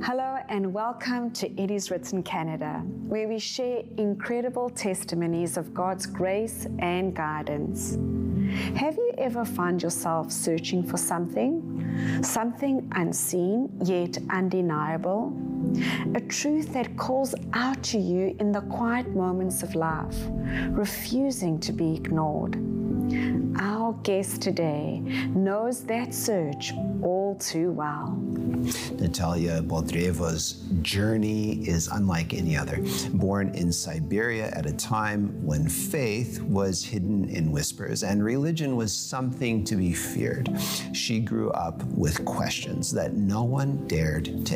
Hello and welcome to It Is Written Canada, where we share incredible testimonies of God's grace and guidance. Have you ever found yourself searching for something unseen yet undeniable? A truth that calls out to you in the quiet moments of life, refusing to be ignored. Our guest today knows that search all too well. Natalia Boldreeva's journey is unlike any other. Born in Siberia at a time when faith was hidden in whispers and religion was something to be feared, she grew up with questions that no one dared to